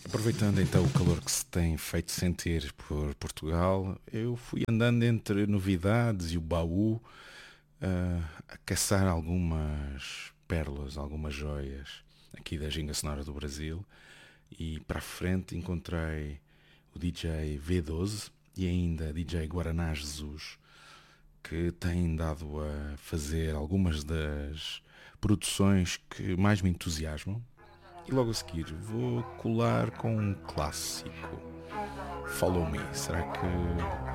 Aproveitando então o calor que se tem feito sentir por Portugal, eu fui andando entre novidades e o baú a caçar algumas pérolas, algumas joias aqui da ginga sonora do Brasil e para a frente encontrei o DJ V12 e ainda DJ Guaraná Jesus, que têm dado a fazer algumas das produções que mais me entusiasmam. E logo a seguir vou colar com um clássico, Follow Me. Será que